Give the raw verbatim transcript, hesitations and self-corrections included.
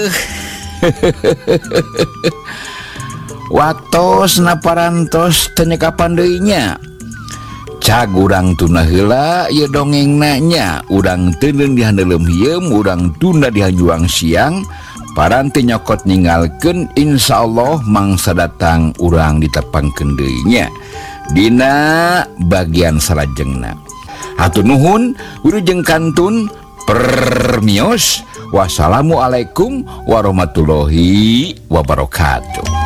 waktu naparantos tenyeka pandainya cagurang tuna heula ya dongeng nanya urang tenen dihandelem hiem urang tunda dihanjuang siang paranti nyokot ninggalkeun insyaallah mangsa datang urang ditepangkeun deui dina bagian salajengna. Hatur nuhun wilujeng kantun permios. Wassalamualaikum warahmatullahi wabarakatuh.